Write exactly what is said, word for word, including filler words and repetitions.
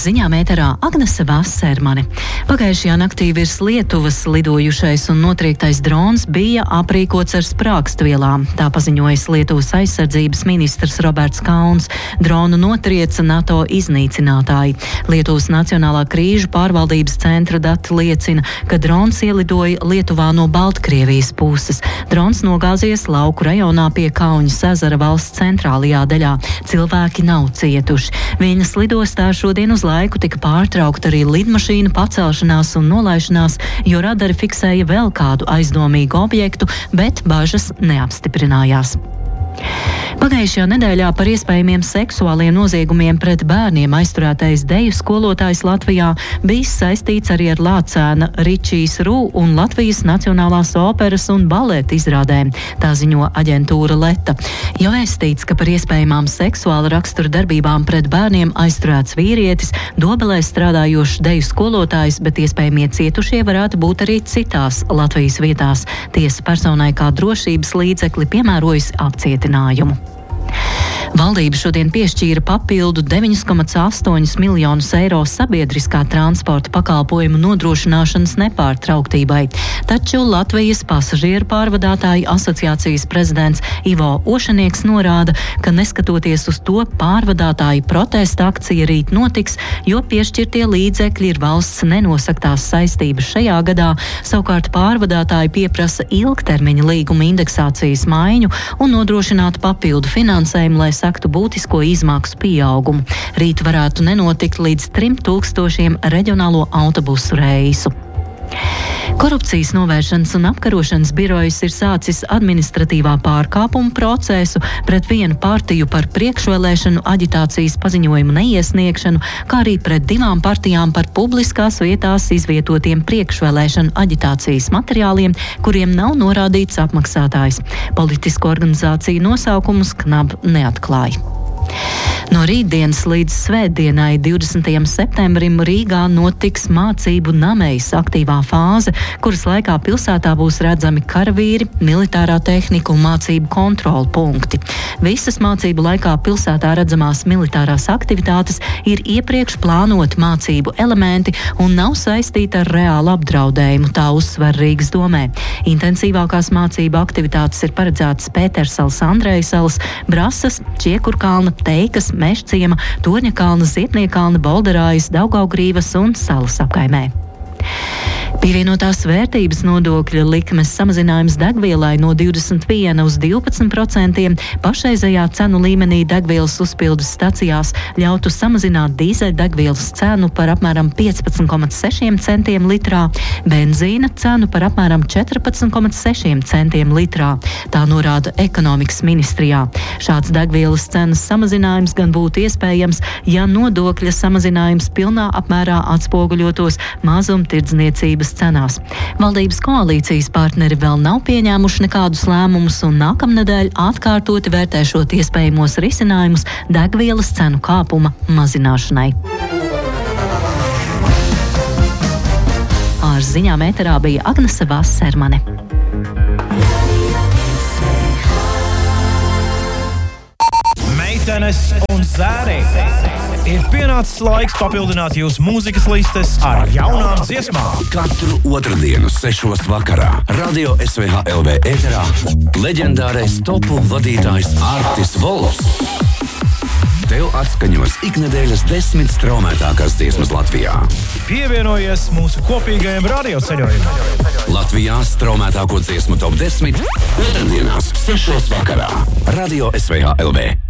ziņām ēterā Agnese Vasermane. Pagājušajā naktī virs Lietuvas lidojušais un notriektais drons bija aprīkots ar sprākstvielām. Tā paziņojas Lietuvas aizsardzības ministrs Roberts Kauns. Dronu notrieca NATO iznīcinātāji. Lietuvas Nacionālā krīžu pārvaldības centra dati liecina, ka drons ielidoja Lietuvā no Baltkrievijas puses. Drons nogāzies lauku rajonā pie Kauņas ezera valsts centrālajā daļā. Cilvēki nav cietuši. Viņas lidostā šodien uz laiku tika pārtraukta arī lidmašīnu pacelšanās un nolaišanās, jo radari fiksēja vēl kādu aizdomīgu objektu, bet bažas neapstiprinājās. Pagājušajā nedēļā par iespējamiem seksuāliem noziegumiem pret bērniem aizturētais deju skolotājs Latvijā bijis saistīts arī ar Lācēna Ričijs Rū un Latvijas Nacionālās operas un baleta izrādēm, tā ziņo aģentūra Leta. Jau vēstīts, ka par iespējamām seksuāla rakstura darbībām pret bērniem aizturēts vīrietis, Dobelē strādājošs deju skolotājs, bet iespējamie cietušie varētu būt arī citās Latvijas vietās. Tiesa personai kā drošības līdzekli piemērojusi apcietinājumu. Valdība šodien piešķīra papildu deviņi komats astoņi miljonus eiro sabiedriskā transporta pakalpojumu nodrošināšanas nepārtrauktībai. Taču Latvijas pasažieru pārvadātāju asociācijas prezidents Ivo Ošanieks norāda, ka neskatoties uz to, pārvadātāju protesta akcija rīt notiks, jo piešķirtie līdzekļi ir valsts nenosaktās saistības šajā gadā. Savukārt pārvadātāji pieprasa ilgtermiņa līguma indeksācijas maiņu un nodrošināt papildu finansējumu, lai saktu būtisko izmaksu pieaugumu. Rīt varētu nenotikt līdz trim tūkstošiem reģionālo autobusu reisu. Korupcijas novēršanas un apkarošanas birojas ir sācis administratīvā pārkāpuma procesu pret vienu partiju par priekšvēlēšanu aģitācijas paziņojumu neiesniegšanu, kā arī pret divām partijām par publiskās vietās izvietotiem priekšvēlēšanu aģitācijas materiāliem, kuriem nav norādīts apmaksātājs. Politisko organizāciju nosaukumus KNAB neatklāja. No rītdienas līdz svētdienai, divdesmitajam septembrim, Rīgā notiks mācību namejas aktīvā fāze, kuras laikā pilsētā būs redzami karavīri, militārā tehnika un mācību kontrolu punkti. Visas mācību laikā pilsētā redzamās militārās aktivitātes ir iepriekš plānoti mācību elementi un nav saistīti ar reālu apdraudējumu, tā uzsver Rīgas domē. Intensīvākās mācību aktivitātes ir paredzētas Pētersalas, Andrejsalas, Brasas, Čiekurkalna, Teikas, Mežciema, Torņakalna, Ziepniekalna, Bolderājas, Daugavgrīvas un Salas apkaimē. Pievienotās vērtības nodokļa likmes samazinājums degvielai no divdesmit viena uz divpadsmit procentiem pašreizējā cenu līmenī degvielas uzpildes stacijās ļautu samazināt dīzeļdegvielas cenu par apmēram piecpadsmit komats seši centiem litrā, benzīna cenu par apmēram četrpadsmit komats seši centiem litrā. Tā norāda ekonomikas ministrijā. Šāds degvielas cenas samazinājums gan būtu iespējams, ja nodokļa samazinājums pilnā apmērā atspoguļotos mazumtirdzniecības cenās. Valdības koalīcijas partneri vēl nav pieņēmuši nekādus lēmumus un nākamnedēļ atkārtoti vērtēšot iespējamos risinājumus degvielas cenu kāpuma mazināšanai. Ar ziņām ēterā bija Agnese Vasermane. Meitenes un zēri! Ir pienācis laiks papildināt jūsu mūzikas listes ar jaunām dziesmām. Katru otrdienu sešos vakarā Radio S V H L V ēterā leģendārais topu vadītājs Artis Volfs tev atskaņos iknedēļas desmit straumētākās dziesmas Latvijā. Pievienojies mūsu kopīgajam radio ceļojumam. Latvijā straumētāko dziesmu top desmit otrdienās sešos vakarā Radio S V H L V.